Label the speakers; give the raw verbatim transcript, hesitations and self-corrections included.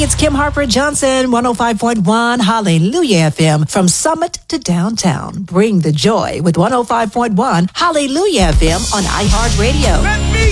Speaker 1: it's Kim Harper Johnson, one oh five point one Hallelujah F M. From Summit to downtown, bring the joy with one oh five point one Hallelujah F M on iHeartRadio.